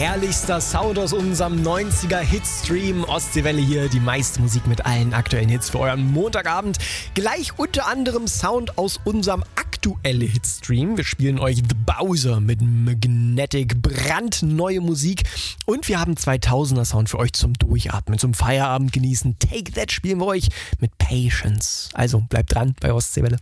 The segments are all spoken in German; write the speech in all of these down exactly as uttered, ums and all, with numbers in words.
Ehrlichster Sound aus unserem neunziger-Hitstream. Ostseewelle hier, die meiste Musik mit allen aktuellen Hits für euren Montagabend. Gleich unter anderem Sound aus unserem aktuellen Hitstream. Wir spielen euch The Bowser mit Magnetic, brandneue Musik. Und wir haben zweitausender Sound für euch zum Durchatmen, zum Feierabend genießen. Take That spielen wir euch mit Patience. Also bleibt dran bei Ostseewelle.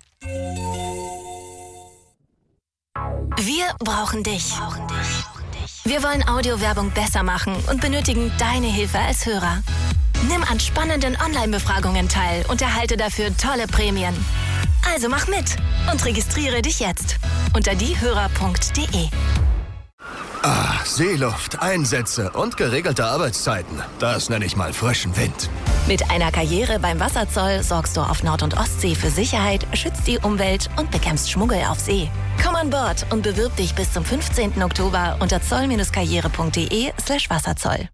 Wir brauchen dich. Wir wollen Audiowerbung besser machen und benötigen deine Hilfe als Hörer. Nimm an spannenden Online-Befragungen teil und erhalte dafür tolle Prämien. Also mach mit und registriere dich jetzt unter diehörer punkt de. Ah, Seeluft, Einsätze und geregelte Arbeitszeiten. Das nenne ich mal frischen Wind. Mit einer Karriere beim Wasserzoll sorgst du auf Nord- und Ostsee für Sicherheit, schützt die Umwelt und bekämpfst Schmuggel auf See. Komm an Bord und bewirb dich bis zum fünfzehnten Oktober unter zoll-karriere punkt de slash Wasserzoll.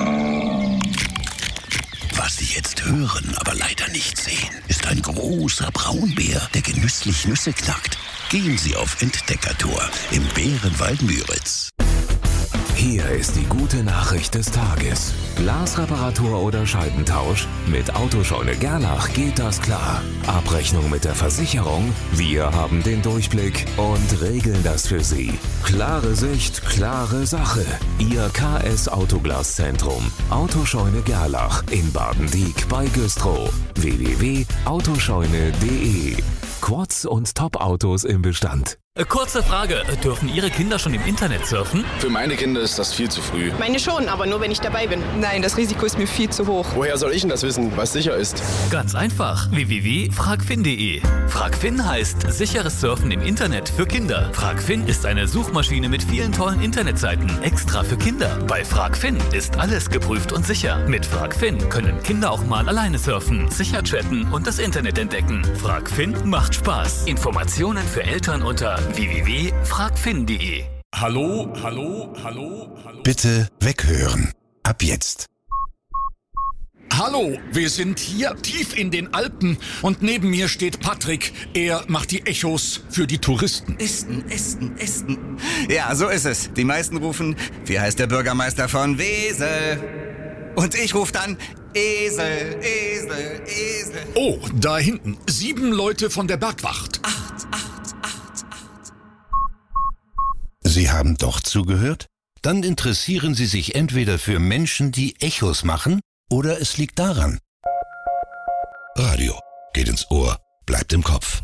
Was Sie jetzt hören, aber leider nicht sehen, ist ein großer Braunbär, der genüsslich Nüsse knackt. Gehen Sie auf Entdeckertour im Bärenwald Müritz. Hier ist die gute Nachricht des Tages. Glasreparatur oder Scheibentausch? Mit Autoscheune Gerlach geht das klar. Abrechnung mit der Versicherung? Wir haben den Durchblick und regeln das für Sie. Klare Sicht, klare Sache. Ihr K S Autoglaszentrum. Autoscheune Gerlach in Baden-Dieck bei Güstrow. w w w punkt autoscheune punkt de. Quads und Top-Autos im Bestand. Kurze Frage, dürfen Ihre Kinder schon im Internet surfen? Für meine Kinder ist das viel zu früh. Meine schon, aber nur wenn ich dabei bin. Nein, das Risiko ist mir viel zu hoch. Woher soll ich denn das wissen, was sicher ist? Ganz einfach, w w w punkt fragfin punkt de. Fragfin heißt sicheres Surfen im Internet für Kinder. Fragfin ist eine Suchmaschine mit vielen tollen Internetseiten, extra für Kinder. Bei Fragfin ist alles geprüft und sicher. Mit Fragfin können Kinder auch mal alleine surfen, sicher chatten und das Internet entdecken. Fragfin macht Spaß. Informationen für Eltern unter w w w punkt fragfin punkt de. Hallo, hallo, hallo, hallo. Bitte weghören. Ab jetzt. Hallo, wir sind hier tief in den Alpen und neben mir steht Patrick. Er macht die Echos für die Touristen. Esten, Esten, Esten. Ja, so ist es. Die meisten rufen, wie heißt der Bürgermeister von Wesel? Und ich rufe dann, Esel, Esel, Esel. Oh, da hinten, sieben Leute von der Bergwacht. Acht, acht, acht, acht. Sie haben doch zugehört? Dann interessieren Sie sich entweder für Menschen, die Echos machen, oder es liegt daran. Radio geht ins Ohr, bleibt im Kopf.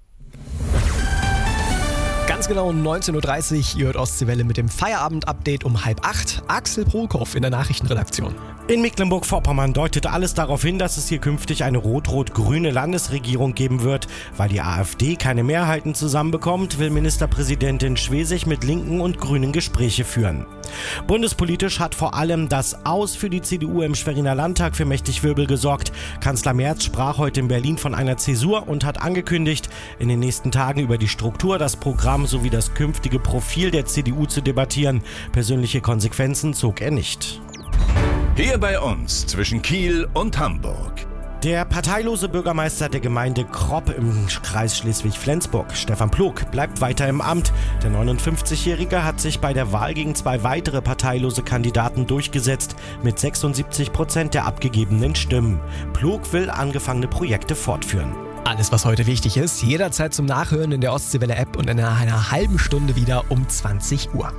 Ganz genau neunzehn Uhr dreißig, ihr hört Ostseewelle mit dem Feierabend-Update um halb acht. Axel Prokof in der Nachrichtenredaktion. In Mecklenburg-Vorpommern deutet alles darauf hin, dass es hier künftig eine rot-rot-grüne Landesregierung geben wird. Weil die AfD keine Mehrheiten zusammenbekommt, will Ministerpräsidentin Schwesig mit Linken und Grünen Gespräche führen. Bundespolitisch hat vor allem das Aus für die C D U im Schweriner Landtag für mächtig Wirbel gesorgt. Kanzler Merz sprach heute in Berlin von einer Zäsur und hat angekündigt, in den nächsten Tagen über die Struktur, das Programm sowie das künftige Profil der C D U zu debattieren. Persönliche Konsequenzen zog er nicht. Hier bei uns zwischen Kiel und Hamburg. Der parteilose Bürgermeister der Gemeinde Kropp im Kreis Schleswig-Flensburg, Stefan Plog, bleibt weiter im Amt. Der neunundfünfzigjährige hat sich bei der Wahl gegen zwei weitere parteilose Kandidaten durchgesetzt, mit sechsundsiebzig Prozent der abgegebenen Stimmen. Plog will angefangene Projekte fortführen. Alles, was heute wichtig ist, jederzeit zum Nachhören in der Ostseewelle-App und in einer halben Stunde wieder um zwanzig Uhr.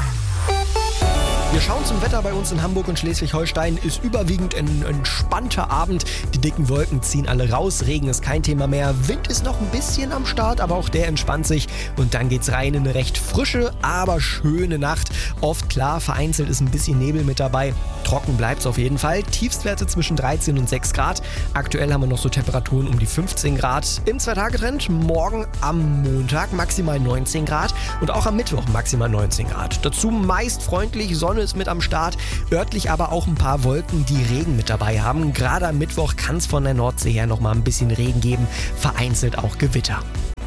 Wir schauen zum Wetter bei uns in Hamburg und Schleswig-Holstein. Ist überwiegend ein entspannter Abend. Die dicken Wolken ziehen alle raus. Regen ist kein Thema mehr. Wind ist noch ein bisschen am Start, aber auch der entspannt sich. Und dann geht's rein in eine recht frische, aber schöne Nacht. Oft klar, vereinzelt ist ein bisschen Nebel mit dabei. Trocken bleibt's auf jeden Fall. Tiefstwerte zwischen dreizehn und sechs Grad. Aktuell haben wir noch so Temperaturen um die fünfzehn Grad. Im Zwei-Tage-Trend morgen am Montag maximal neunzehn Grad und auch am Mittwoch maximal neunzehn Grad. Dazu meist freundlich, Sonne ist mit am Start, örtlich aber auch ein paar Wolken, die Regen mit dabei haben. Gerade am Mittwoch kann es von der Nordsee her noch mal ein bisschen Regen geben, vereinzelt auch Gewitter.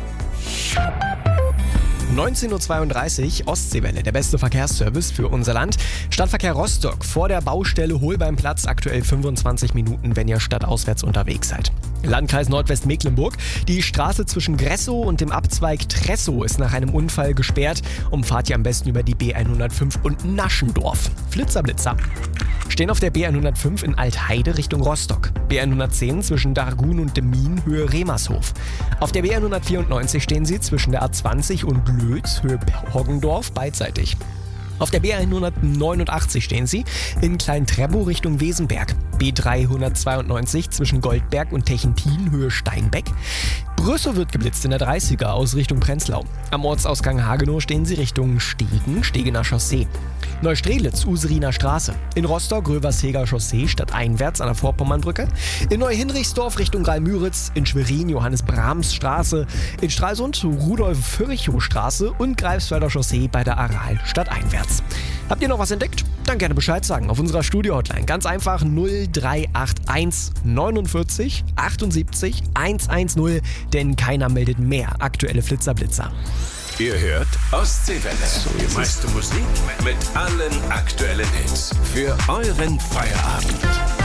neunzehn Uhr zweiunddreißig, Ostseewelle, der beste Verkehrsservice für unser Land. Stadtverkehr Rostock vor der Baustelle Holbeimplatz, aktuell fünfundzwanzig Minuten, wenn ihr stadtauswärts unterwegs seid. Landkreis Nordwestmecklenburg. Die Straße zwischen Gressow und dem Abzweig Tressow ist nach einem Unfall gesperrt. Umfahrt ihr am besten über die B hundertfünf und Naschendorf. Flitzerblitzer. Stehen auf der B hundertfünf in Altheide Richtung Rostock. B hundertzehn zwischen Dargun und Demmin Höhe Remershof. Auf der B hundertvierundneunzig stehen sie zwischen der A zwanzig und Lötz Höhe Hoggendorf beidseitig. Auf der B hundertneunundachtzig stehen sie in Klein-Trebow Richtung Wesenberg. B dreihundertzweiundneunzig zwischen Goldberg und Techentin Höhe Steinbeck. Brüssow wird geblitzt in der dreißiger aus Richtung Prenzlau. Am Ortsausgang Hagenow stehen sie Richtung Stegen, Stegener Chaussee. Neustrelitz, Useriner Straße. In Rostock, Gröversheger Chaussee, stadteinwärts an der Vorpommernbrücke. In Neuhinrichsdorf Richtung Greilmüritz. In Schwerin, Johannes Brahms Straße. In Stralsund, Rudolf-Virchow Straße und Greifswalder Chaussee bei der Aral stadteinwärts. Habt ihr noch was entdeckt? Dann gerne Bescheid sagen auf unserer Studio-Hotline. Ganz einfach null drei acht eins neunundvierzig achtundsiebzig hundertzehn, denn keiner meldet mehr aktuelle Flitzer-Blitzer. Ihr hört Ostseewelle. So, die meiste Musik mit allen aktuellen Hits für euren Feierabend.